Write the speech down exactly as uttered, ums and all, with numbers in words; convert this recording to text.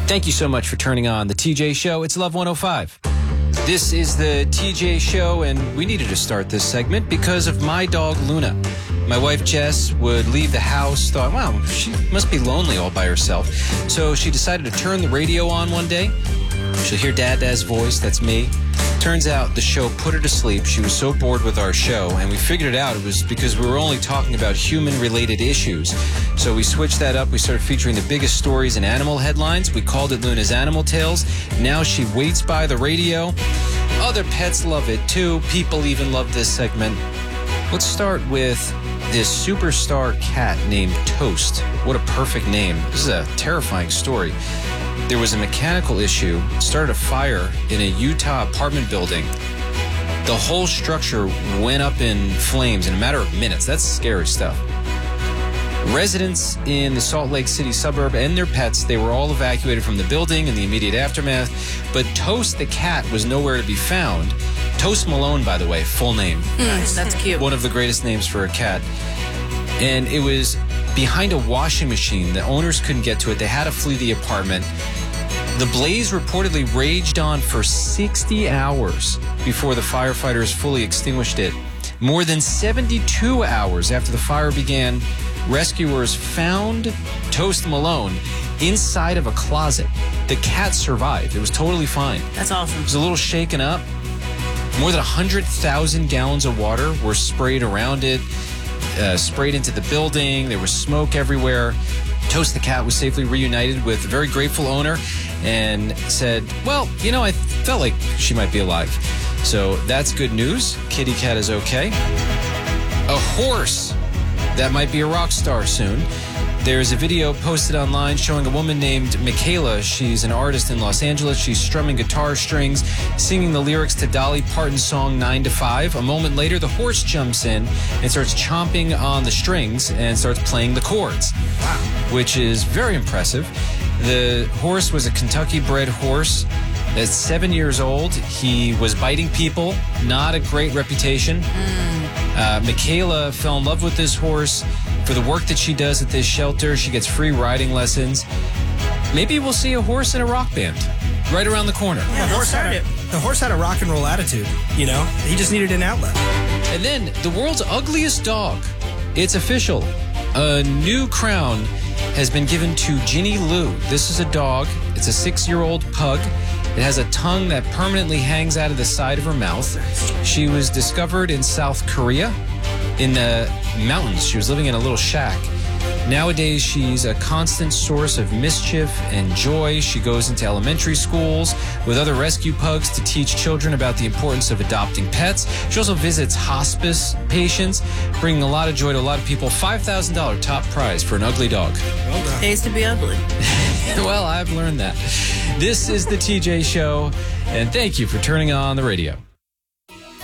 Thank you so much for turning on the T J Show. It's Love one oh five. This is the T J Show, and we needed to start this segment because of my dog, Luna. My wife, Jess, would leave the house, thought, wow, she must be lonely all by herself. So she decided to turn the radio on one day. She'll hear Dad-Dad's voice, that's me. Turns out the show put her to sleep. She was so bored with our show, and we figured it out. It was because we were only talking about human-related issues. So we switched that up. We started featuring the biggest stories in animal headlines. We called it Luna's Animal Tales. Now she waits by the radio. Other pets love it, too. People even love this segment. Let's start with this superstar cat named Toast. What a perfect name. This is a terrifying story. There was a mechanical issue, started a fire in a Utah apartment building. The whole structure went up in flames in a matter of minutes. That's scary stuff. Residents in the Salt Lake City suburb and their pets, they were all evacuated from the building in the immediate aftermath. But Toast the cat was nowhere to be found. Toast Malone, by the way, full name. Mm, that's cute. One of the greatest names for a cat. And it was behind a washing machine. The owners couldn't get to it. They had to flee the apartment. The blaze reportedly raged on for sixty hours before the firefighters fully extinguished it. More than seventy-two hours after the fire began, rescuers found Toast Malone inside of a closet. The cat survived. It was totally fine. That's awesome. It was a little shaken up. More than one hundred thousand gallons of water were sprayed around it, uh, sprayed into the building. There was smoke everywhere. Toast the cat was safely reunited with a very grateful owner and said, well, you know, I felt like she might be alive. So that's good news. Kitty cat is okay. A horse that might be a rock star soon. There's a video posted online showing a woman named Michaela. She's an artist in Los Angeles. She's strumming guitar strings, singing the lyrics to Dolly Parton's song nine to five. A moment later, the horse jumps in and starts chomping on the strings and starts playing the chords. Wow. Which is very impressive. The horse was a Kentucky-bred horse. At seven years old, he was biting people. Not a great reputation. Mm. Uh, Michaela fell in love with this horse. For the work that she does at this shelter, she gets free riding lessons. Maybe we'll see a horse in a rock band right around the corner. Yeah, the horse, had a, the horse had a rock and roll attitude, you know? He just needed an outlet. And then the world's ugliest dog. It's official. A new crown has been given to Ginny Lou. This is a dog. It's a six-year-old pug. It has a tongue that permanently hangs out of the side of her mouth. She was discovered in South Korea in the mountains. She was living in a little shack. Nowadays, she's a constant source of mischief and joy. She goes into elementary schools with other rescue pugs to teach children about the importance of adopting pets. She also visits hospice patients, bringing a lot of joy to a lot of people. five thousand dollars top prize for an ugly dog. Well done. Pays to be ugly. Well, I've learned that. This is the T J Show, and thank you for turning on the radio.